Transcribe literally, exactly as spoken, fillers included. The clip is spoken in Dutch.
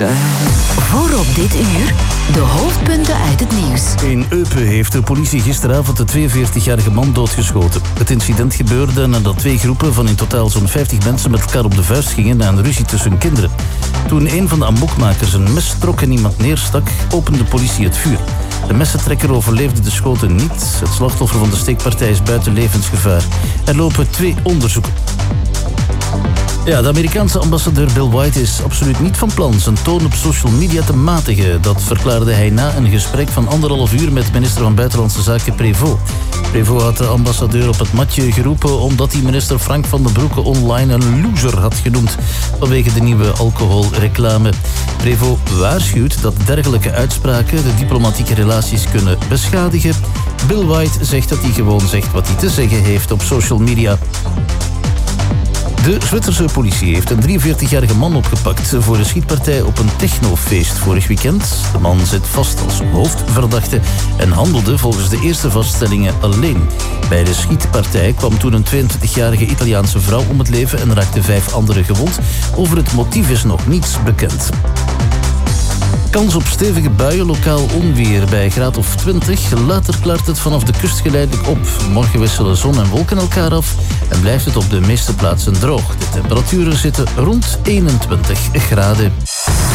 Voor op dit uur de hoofdpunten uit het nieuws. In Eupen heeft de politie gisteravond de tweeënveertigjarige man doodgeschoten. Het incident gebeurde nadat twee groepen van in totaal zo'n vijftig mensen met elkaar op de vuist gingen na een ruzie tussen kinderen. Toen een van de amokmakers een mes trok en iemand neerstak, opende de politie het vuur. De messentrekker overleefde de schoten niet. Het slachtoffer van de steekpartij is buiten levensgevaar. Er lopen twee onderzoeken. Ja, de Amerikaanse ambassadeur Bill White is absoluut niet van plan zijn toon op social media te matigen. Dat verklaarde hij na een gesprek van anderhalf uur met minister van Buitenlandse Zaken Prévost. Prévost had de ambassadeur op het matje geroepen omdat hij minister Frank van den Broeke online een loser had genoemd vanwege de nieuwe alcoholreclame. Prévost waarschuwt dat dergelijke uitspraken de diplomatieke relaties kunnen beschadigen. Bill White zegt dat hij gewoon zegt wat hij te zeggen heeft op social media. De Zwitserse politie heeft een drieënveertigjarige man opgepakt voor een schietpartij op een technofeest vorig weekend. De man zit vast als hoofdverdachte en handelde volgens de eerste vaststellingen alleen. Bij de schietpartij kwam toen een tweeëntwintigjarige Italiaanse vrouw om het leven en raakte vijf anderen gewond. Over het motief is nog niets bekend. Kans op stevige buien, lokaal onweer bij graad of twintig. Later klaart het vanaf de kust geleidelijk op. Morgen wisselen zon en wolken elkaar af en blijft het op de meeste plaatsen droog. De temperaturen zitten rond eenentwintig graden.